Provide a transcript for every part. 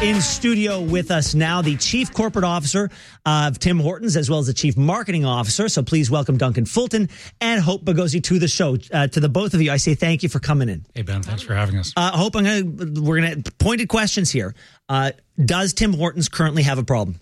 In studio with us now, the Chief Corporate Officer of Tim Hortons, as well as the Chief Marketing Officer. So please welcome Duncan Fulton and Hope Bagosi to the show. To the both of you, I say thank you for coming in. Hey, Ben, thanks for having us. Hope, we're going to pointed questions here. Does Tim Hortons currently have a problem?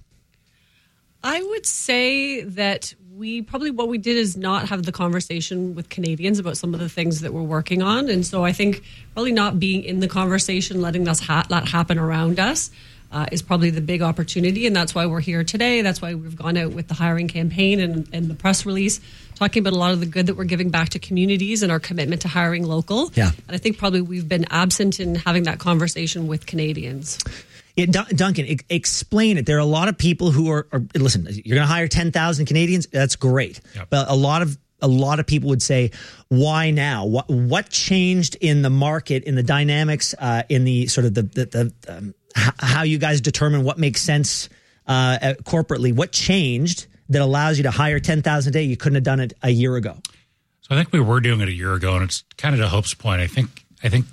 I would say that what we did is not have the conversation with Canadians about some of the things that we're working on. And so I think probably not being in the conversation, letting that happen around us is probably the big opportunity. And that's why we're here today. That's why we've gone out with the hiring campaign and the press release, talking about a lot of the good that we're giving back to communities and our commitment to hiring local. Yeah. And I think probably we've been absent in having that conversation with Canadians. Yeah, Duncan, explain it. There are a lot of people who are listen, you're going to hire 10,000 Canadians. That's great. Yep. But a lot of people would say, why now? What changed in the market, in the dynamics, in the sort of the how you guys determine what makes sense corporately? What changed that allows you to hire 10,000 a day? You couldn't have done it a year ago. So I think we were doing it a year ago, and it's kind of to Hope's point. I think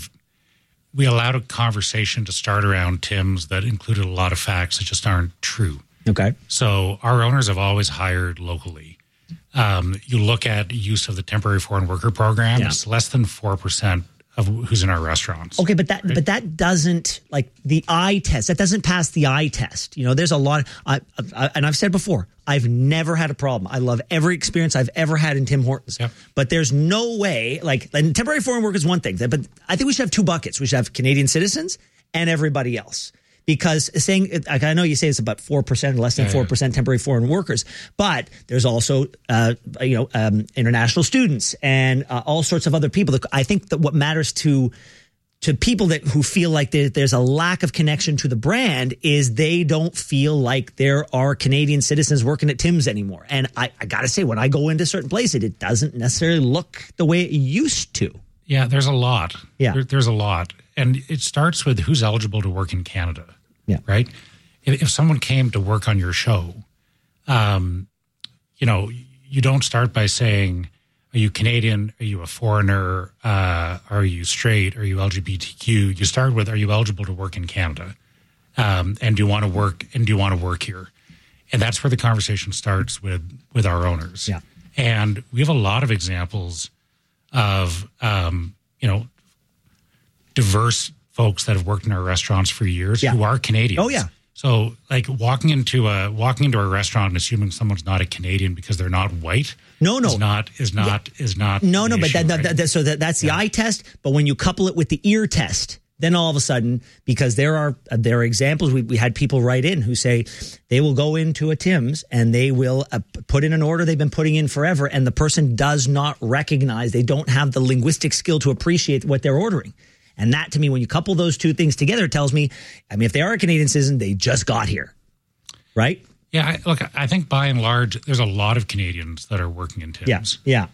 we allowed a conversation to start around Tim's that included a lot of facts that just aren't true. Okay. So our owners have always hired locally. You look at use of the temporary foreign worker program, it's less than 4% of who's in our restaurants. Okay, but that doesn't, like, the eye test, that doesn't pass the eye test. You know, there's a lot, and I've said before, I've never had a problem. I love every experience I've ever had in Tim Hortons. Yep. But there's no way, and temporary foreign work is one thing, but I think we should have two buckets. We should have Canadian citizens and everybody else. Because saying, I know you say it's about 4%, less than 4% temporary foreign workers, but there's also, international students and all sorts of other people. I think that what matters to people who feel like there's a lack of connection to the brand is they don't feel like there are Canadian citizens working at Tim's anymore. And I got to say, when I go into certain places, it doesn't necessarily look the way it used to. Yeah, there's a lot. Yeah. There's a lot. And it starts with who's eligible to work in Canada. Yeah. Right? If someone came to work on your show, you don't start by saying, are you Canadian? Are you a foreigner? Are you straight? Are you LGBTQ? You start with, are you eligible to work in Canada? And do you want to work? And do you want to work here? And that's where the conversation starts with our owners. Yeah. And we have a lot of examples of, diverse folks that have worked in our restaurants for years who are Canadians. Oh, yeah. So, like, walking into a restaurant and assuming someone's not a Canadian because they're not white. Is not. No, but issue, that's the eye test. But when you couple it with the ear test, then all of a sudden, because there are examples, we had people write in who say they will go into a Tim's and they will put in an order they've been putting in forever, and the person does not recognize, they don't have the linguistic skill to appreciate what they're ordering. And that, to me, when you couple those two things together, it tells me, if they are a Canadian citizen, they just got here, right? Yeah, I think by and large, there's a lot of Canadians that are working in Tim's. Yeah.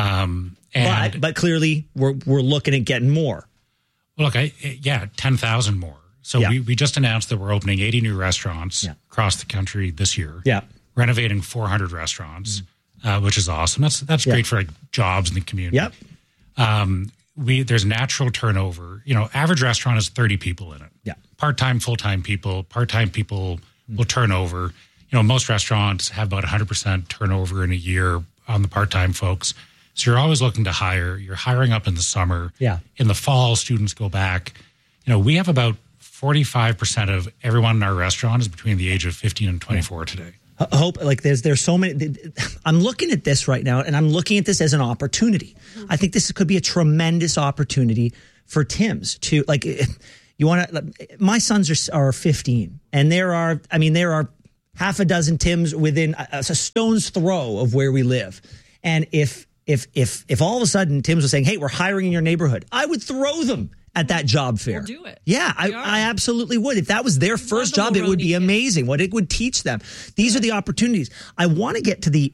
But clearly, we're looking at getting more. Well, 10,000 more. So we just announced that we're opening 80 new restaurants across the country this year. Yeah. Renovating 400 restaurants, which is awesome. That's great for jobs in the community. Yep. There's natural turnover. Average restaurant has 30 people in it. Yeah. Part-time, full-time people. Part-time people will turn over. Most restaurants have about 100% turnover in a year on the part-time folks. So you're always looking to hire. You're hiring up in the summer. Yeah. In the fall, students go back. We have about 45% of everyone in our restaurant is between the age of 15 and 24 today. Hope, there's so many. I'm looking at this right now, and I'm looking at this as an opportunity. I think this could be a tremendous opportunity for Tim's to, you want to. My sons are 15, and there are half a dozen Tim's within a stone's throw of where we live. And if all of a sudden Tim's was saying, "Hey, we're hiring in your neighborhood," I would throw them at that job fair. We'll do it. Yeah, I absolutely would. If that was their first job, it would be amazing what it would teach them. These are the opportunities. I want to get to the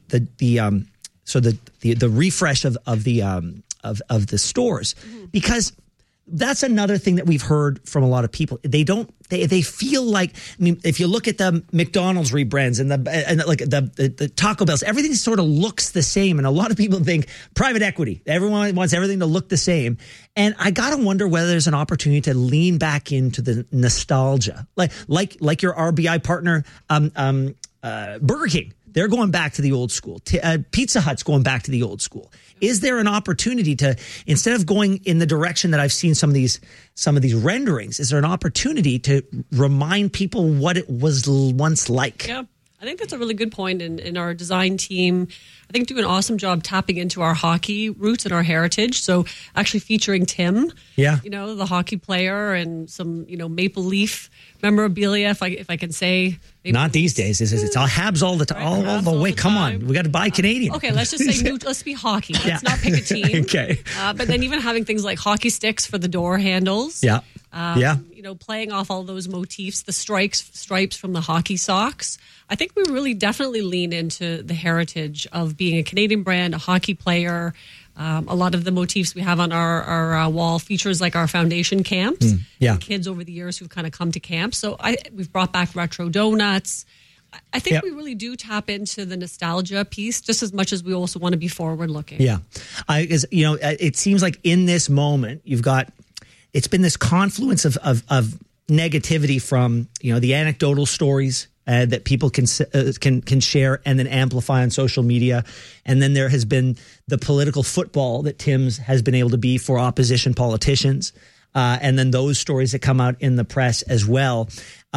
refresh of the stores, because that's another thing that we've heard from a lot of people. They feel like, I mean, if you look at the McDonald's rebrands and the Taco Bells, everything sort of looks the same. And a lot of people think private equity, everyone wants everything to look the same. And I got to wonder whether there's an opportunity to lean back into the nostalgia, like your RBI partner, Burger King. They're going back to the old school. Pizza Hut's going back to the old school. Is there an opportunity to, instead of going in the direction that I've seen some of these renderings, is there an opportunity to remind people what it was once like? Yeah, I think that's a really good point. In our design team, I think do an awesome job tapping into our hockey roots and our heritage. So actually featuring Tim, the hockey player, and some, Maple Leaf memorabilia, if I can say. Not these days. It's all Habs all the time, all the way. Come on, we got to buy Canadian. Okay, let's just say let's be hockey. Let's not pick a team. Okay. But then even having things like hockey sticks for the door handles. Yeah. Playing off all those motifs, the stripes from the hockey socks. I think we really definitely lean into the heritage of being a Canadian brand, a hockey player. A lot of the motifs we have on our wall features like our foundation camps. Kids over the years who've kind of come to camp. So we've brought back retro donuts. I think we really do tap into the nostalgia piece just as much as we also want to be forward looking. Yeah. It seems like in this moment, it's been this confluence of negativity from, the anecdotal stories that people can share and then amplify on social media. And then there has been the political football that Tim's has been able to be for opposition politicians. And then those stories that come out in the press as well.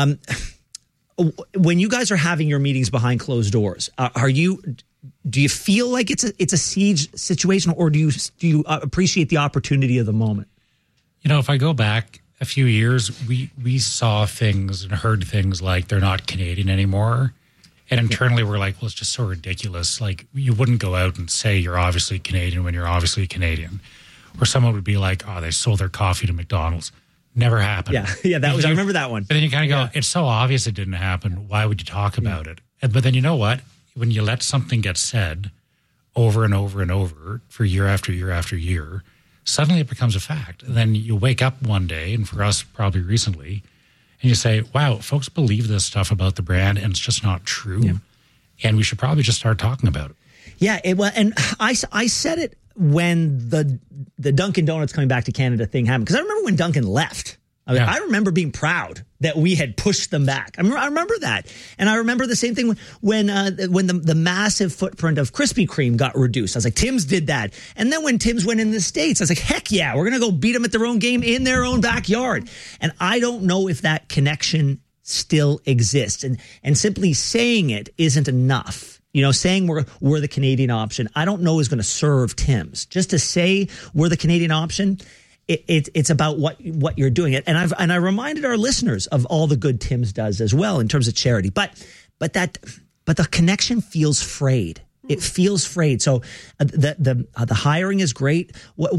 When you guys are having your meetings behind closed doors, do you feel like it's a siege situation, or do you appreciate the opportunity of the moment? If I go back a few years, we saw things and heard things like they're not Canadian anymore. And internally we're like, well, it's just so ridiculous. Like, you wouldn't go out and say you're obviously Canadian when you're obviously Canadian. Or someone would be like, oh, they sold their coffee to McDonald's. Never happened. Yeah, I remember that one. But then you kind of go, it's so obvious it didn't happen. Why would you talk about it? But then you know what? When you let something get said over and over and over for year after year after year, suddenly it becomes a fact. And then you wake up one day, and for us probably recently, and you say, wow, folks believe this stuff about the brand and it's just not true. Yeah. And we should probably just start talking about it. Yeah, and I said it when the Dunkin' Donuts coming back to Canada thing happened, because I remember when Dunkin' left. I remember being proud that we had pushed them back. I remember that. And I remember the same thing when the massive footprint of Krispy Kreme got reduced. I was like, Tim's did that. And then when Tim's went in the States, I was like, heck yeah, we're going to go beat them at their own game in their own backyard. And I don't know if that connection still exists. And simply saying it isn't enough. Saying we're the Canadian option, I don't know is going to serve Tim's. Just to say we're the Canadian option, it's about what you're doing. And I reminded our listeners of all the good Tim's does as well in terms of charity. But the connection feels frayed. It feels frayed. So the hiring is great.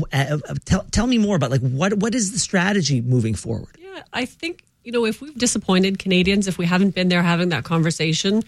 Tell me more about what is the strategy moving forward? Yeah, I think if we've disappointed Canadians, if we haven't been there having that conversation,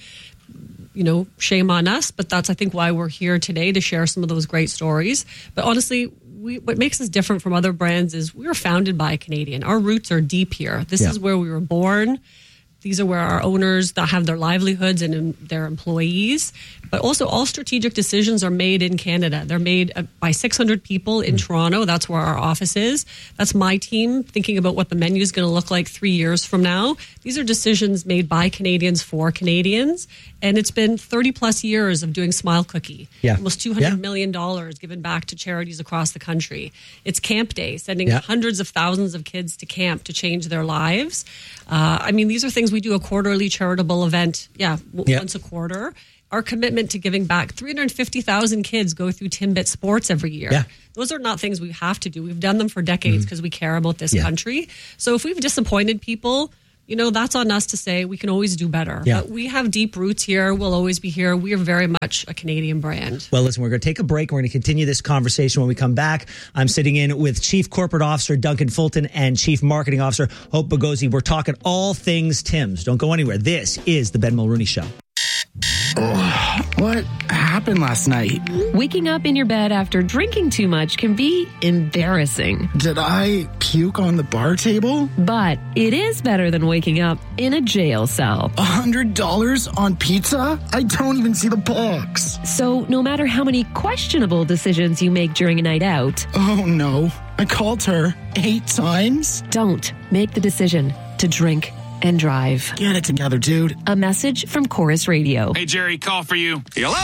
shame on us. But that's, I think, why we're here today, to share some of those great stories. But honestly, what makes us different from other brands is we were founded by a Canadian. Our roots are deep here. This is where we were born. These are where our owners that have their livelihoods and their employees. But also all strategic decisions are made in Canada. They're made by 600 people in Toronto. That's where our office is. That's my team thinking about what the menu is going to look like 3 years from now. These are decisions made by Canadians for Canadians. And it's been 30 plus years of doing Smile Cookie. Yeah. Almost $200 million given back to charities across the country. It's Camp Day, sending hundreds of thousands of kids to camp to change their lives. These are things we do, a quarterly charitable event, once a quarter. Our commitment to giving back, 350,000 kids go through Timbit Sports every year. Yeah. Those are not things we have to do. We've done them for decades because we care about this country. So if we've disappointed people, that's on us to say we can always do better. Yeah. But we have deep roots here. We'll always be here. We are very much a Canadian brand. Well, listen, we're going to take a break. We're going to continue this conversation when we come back. I'm sitting in with Chief Corporate Officer Duncan Fulton and Chief Marketing Officer Hope Bagozzi. We're talking all things Tim's. Don't go anywhere. This is the Ben Mulrooney Show. What happened last night? Waking up in your bed after drinking too much can be embarrassing. Did I puke on the bar table? But it is better than waking up in a jail cell. $100 on pizza? I don't even see the box. So no matter how many questionable decisions you make during a night out... Oh no, I called her 8 times? Don't make the decision to drink and drive. Get it together, dude. A message from Chorus Radio. Hey, Jerry, call for you. Hello?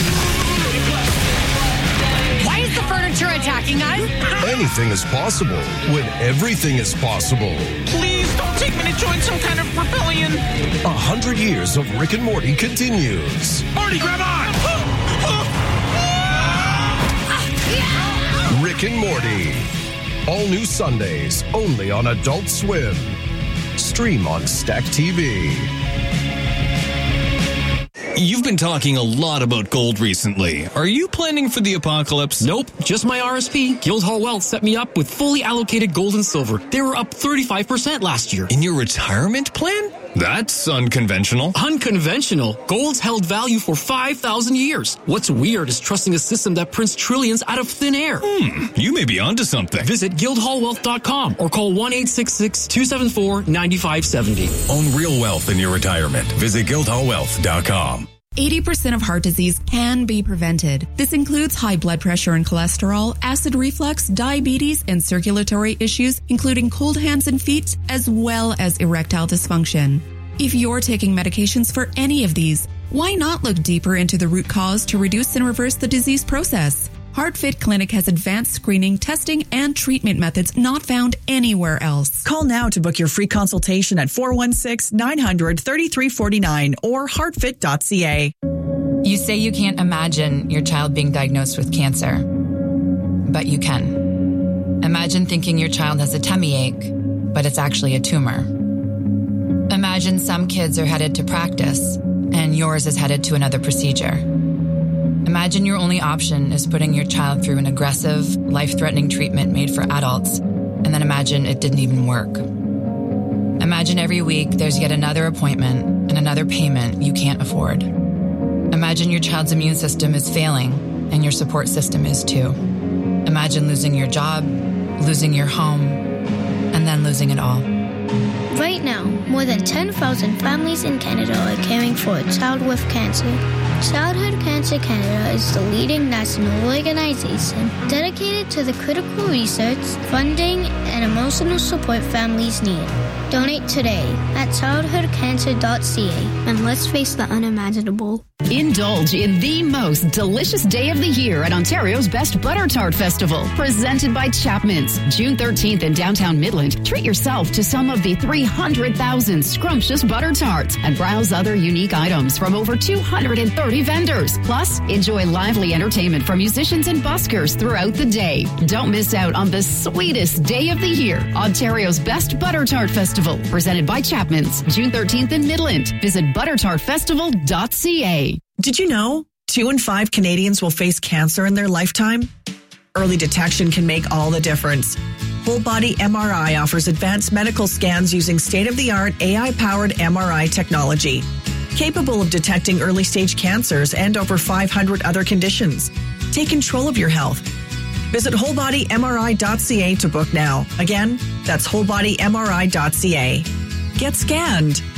Why is the furniture attacking us? Anything is possible when everything is possible. Please don't take me to join some kind of rebellion. 100 years of Rick and Morty continues. Morty, grab on! Rick and Morty. All new Sundays, only on Adult Swim. Stream on Stack TV. You've been talking a lot about gold recently. Are you planning for the apocalypse? Nope, just my RSP. Guildhall Wealth set me up with fully allocated gold and silver. They were up 35% last year. In your retirement plan? That's unconventional. Unconventional? Gold's held value for 5,000 years. What's weird is trusting a system that prints trillions out of thin air. You may be onto something. Visit guildhallwealth.com or call 1-866-274-9570. Own real wealth in your retirement. Visit guildhallwealth.com. 80% of heart disease can be prevented. This includes high blood pressure and cholesterol, acid reflux, diabetes, and circulatory issues, including cold hands and feet, as well as erectile dysfunction. If you're taking medications for any of these, why not look deeper into the root cause to reduce and reverse the disease process? HeartFit Clinic has advanced screening, testing, and treatment methods not found anywhere else. Call now to book your free consultation at 416-900-3349 or heartfit.ca. You say you can't imagine your child being diagnosed with cancer, but you can. Imagine thinking your child has a tummy ache, but it's actually a tumor. Imagine some kids are headed to practice, and yours is headed to another procedure. Imagine your only option is putting your child through an aggressive, life-threatening treatment made for adults, and then imagine it didn't even work. Imagine every week there's yet another appointment and another payment you can't afford. Imagine your child's immune system is failing, and your support system is too. Imagine losing your job, losing your home, and then losing it all. Right now, more than 10,000 families in Canada are caring for a child with cancer. Childhood Cancer Canada is the leading national organization dedicated to the critical research, funding, and emotional support families need. Donate today at childhoodcancer.ca and let's face the unimaginable. Indulge in the most delicious day of the year at Ontario's Best Butter Tart Festival, presented by Chapman's. June 13th in downtown Midland, treat yourself to some of the 300,000 scrumptious butter tarts and browse other unique items from over 230 vendors. Plus, enjoy lively entertainment from musicians and buskers throughout the day. Don't miss out on the sweetest day of the year. Ontario's Best Butter Tart Festival, presented by Chapman's. June 13th in Midland. Visit buttertartfestival.ca. Did you know 2 in 5 Canadians will face cancer in their lifetime? Early detection can make all the difference. Whole Body MRI offers advanced medical scans using state-of-the-art AI-powered MRI technology, capable of detecting early-stage cancers and over 500 other conditions. Take control of your health. Visit wholebodymri.ca to book now. Again, that's wholebodymri.ca. Get scanned.